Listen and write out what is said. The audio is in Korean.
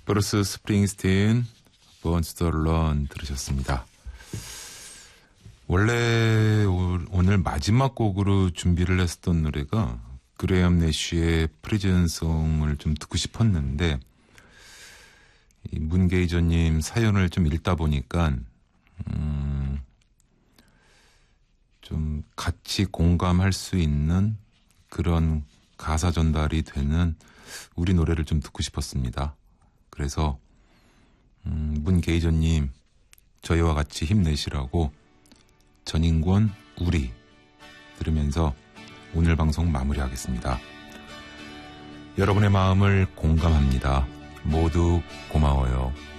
브루스 스프링스틴 Born to Run 들으셨습니다. 원래 오늘 마지막 곡으로 준비를 했었던 노래가 그레이엄 내쉬의 프리즌송을 좀 듣고 싶었는데 이 문게이저님 사연을 좀 읽다 보니까 좀 같이 공감할 수 있는 그런 가사 전달이 되는 우리 노래를 좀 듣고 싶었습니다. 그래서 문게이저님 저희와 같이 힘내시라고 전인권 우리 들으면서 오늘 방송 마무리하겠습니다. 여러분의 마음을 공감합니다. 모두 고마워요.